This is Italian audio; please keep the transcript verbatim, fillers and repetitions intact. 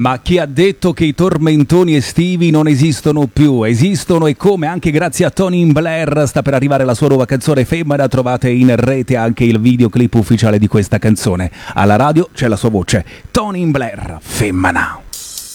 Ma chi ha detto che i tormentoni estivi non esistono più? Esistono, e come, anche grazie a Tony Blair. Sta per arrivare la sua nuova canzone Femmina, trovate in rete anche il videoclip ufficiale di questa canzone. Alla radio c'è la sua voce, Tony Blair, Femmina.